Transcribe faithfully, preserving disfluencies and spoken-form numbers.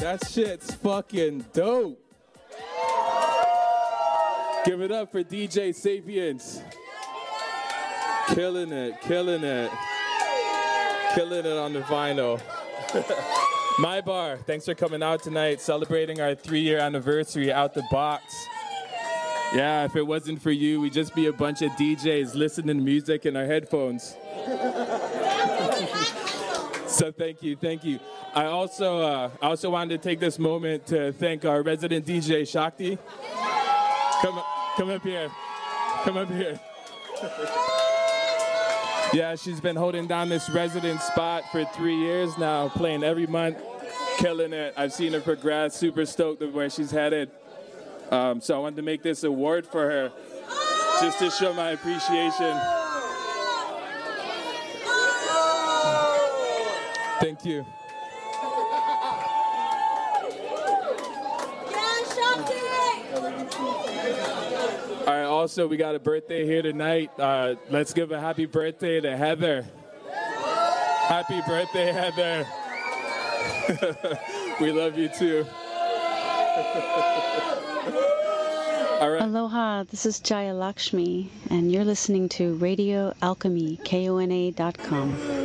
That shit's fucking dope. Give it up for D J Sapiens. Killing it, killing it. Killing it on the vinyl. My Bar, thanks for coming out tonight, celebrating our three-year anniversary out the box. Yeah, if it wasn't for you, we'd just be a bunch of D Js listening to music in our headphones. So thank you, thank you. I also, uh, I also wanted to take this moment to thank our resident D J, Shakti. Come, come up here, come up here. Yeah, she's been holding down this resident spot for three years now, playing every month, killing it. I've seen her progress, super stoked with where she's headed. Um, so I wanted to make this award for her, just to show my appreciation. Thank you. All right, also, we got a birthday here tonight. Uh, let's give a happy birthday to Heather. Happy birthday, Heather. We love you, too. All right. Aloha, this is Jaya Lakshmi, and you're listening to Radio Alchemy, K O N A dot com.